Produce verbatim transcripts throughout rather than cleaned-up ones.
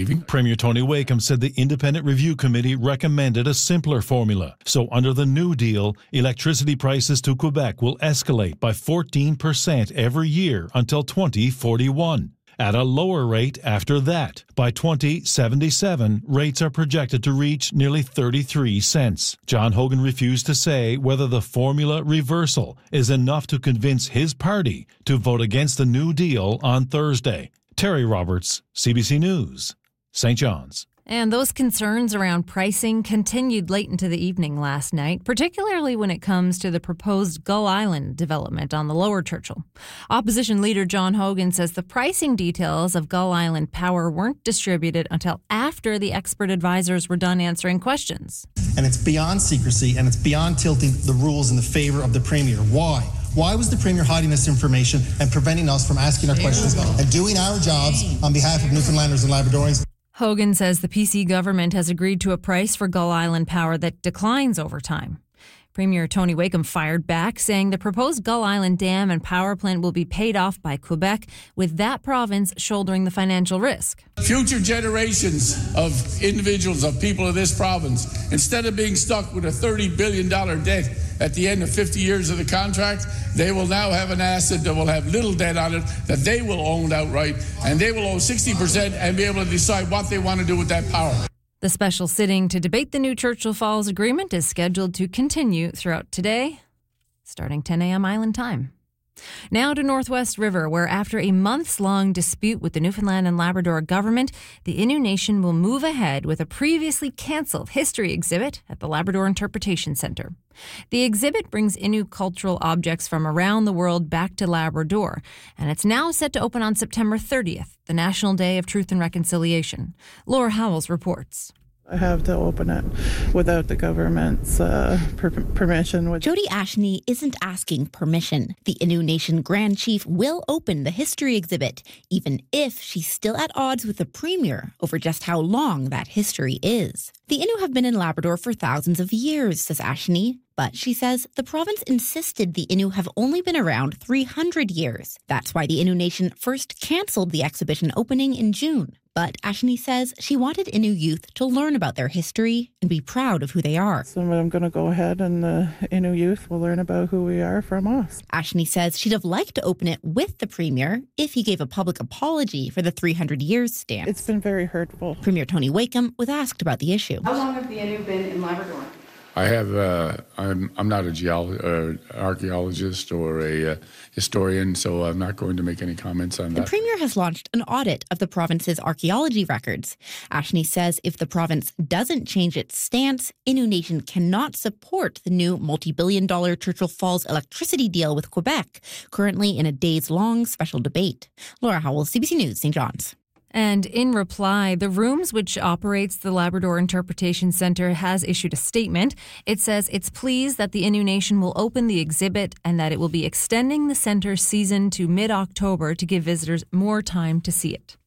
receiving. Premier Tony Wakeham said the independent review committee recommended a simpler formula. So under the new deal, electricity prices to Quebec will escalate by fourteen percent every year until twenty forty-one. At a lower rate after that. By twenty seventy-seven, rates are projected to reach nearly thirty-three cents. John Hogan refused to say whether the formula reversal is enough to convince his party to vote against the new deal on Thursday. Terry Roberts, C B C News, Saint John's. And those concerns around pricing continued late into the evening last night, particularly when it comes to the proposed Gull Island development on the Lower Churchill. Opposition leader John Hogan says the pricing details of Gull Island Power weren't distributed until after the expert advisors were done answering questions. And it's beyond secrecy, and it's beyond tilting the rules in the favor of the Premier. Why? Why was the Premier hiding this information and preventing us from asking our questions and doing our jobs on behalf of Newfoundlanders and Labradorians? Hogan says the P C government has agreed to a price for Gull Island Power that declines over time. Premier Tony Wakeham fired back, saying the proposed Gull Island Dam and power plant will be paid off by Quebec, with that province shouldering the financial risk. Future generations of individuals, of people of this province, instead of being stuck with a thirty billion dollars debt at the end of fifty years of the contract, they will now have an asset that will have little debt on it that they will own outright, and they will own sixty percent and be able to decide what they want to do with that power. The special sitting to debate the new Churchill Falls Agreement is scheduled to continue throughout today, starting ten a.m. Island time. Now to Northwest River, where after a months-long dispute with the Newfoundland and Labrador government, the Innu Nation will move ahead with a previously cancelled history exhibit at the Labrador Interpretation Centre. The exhibit brings Innu cultural objects from around the world back to Labrador, and it's now set to open on September thirtieth, the National Day of Truth and Reconciliation. Laura Howells reports. I have to open it without the government's uh, per- permission. Jody Ashney isn't asking permission. The Innu Nation Grand Chief will open the history exhibit, even if she's still at odds with the Premier over just how long that history is. The Innu have been in Labrador for thousands of years, says Ashney. But she says the province insisted the Innu have only been around three hundred years. That's why the Innu Nation first cancelled the exhibition opening in June. But Ashney says she wanted Innu youth to learn about their history and be proud of who they are. So I'm going to go ahead and the Innu youth will learn about who we are from us. Ashney says she'd have liked to open it with the Premier if he gave a public apology for the three hundred years stance. It's been very hurtful. Premier Tony Wakeham was asked about the issue. How long have the Innu been in Labrador? I have. Uh, I'm. I'm not a geolo- uh, archaeologist or a uh, historian, so I'm not going to make any comments on the that. The Premier has launched an audit of the province's archaeology records. Ashney says if the province doesn't change its stance, Innu Nation cannot support the new multi-billion dollar Churchill Falls electricity deal with Quebec, currently in a days-long special debate. Laura Howell, C B C News, Saint John's. And in reply, the Rooms, which operates the Labrador Interpretation Centre, has issued a statement. It says it's pleased that the Innu Nation will open the exhibit and that it will be extending the centre's season to mid-October to give visitors more time to see it.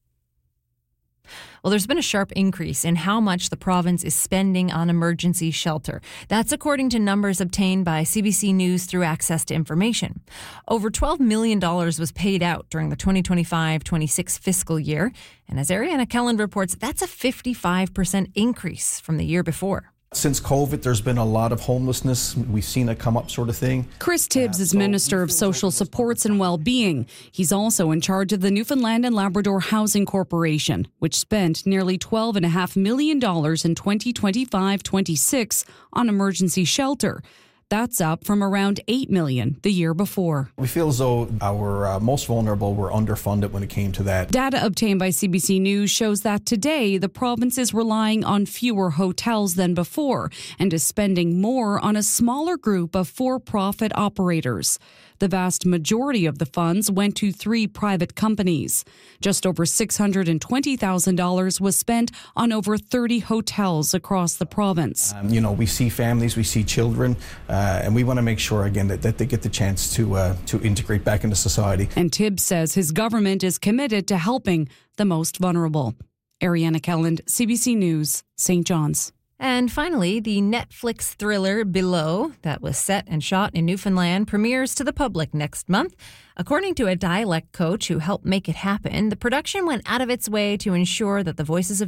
Well, there's been a sharp increase in how much the province is spending on emergency shelter. That's according to numbers obtained by C B C News through Access to Information. Over twelve million dollars was paid out during the twenty twenty-five twenty-six fiscal year. And as Ariana Kelland reports, that's a fifty-five percent increase from the year before. Since COVID, there's been a lot of homelessness. We've seen it come up, sort of thing. Chris Tibbs is Minister of Social Supports and Wellbeing. He's also in charge of the Newfoundland and Labrador Housing Corporation, which spent nearly twelve point five million dollars in twenty twenty-five twenty-six on emergency shelter. That's up from around eight million dollars the year before. We feel as though our uh, most vulnerable were underfunded when it came to that. Data obtained by C B C News shows that today the province is relying on fewer hotels than before and is spending more on a smaller group of for-profit operators. The vast majority of the funds went to three private companies. Just over six hundred twenty thousand dollars was spent on over thirty hotels across the province. Um, you know, we see families, we see children, uh, and we want to make sure, again, that, that they get the chance to uh, to integrate back into society. And Tibbs says his government is committed to helping the most vulnerable. Ariana Kelland, C B C News, Saint John's. And finally, the Netflix thriller Below, that was set and shot in Newfoundland, premieres to the public next month. According to a dialect coach who helped make it happen, the production went out of its way to ensure that the voices of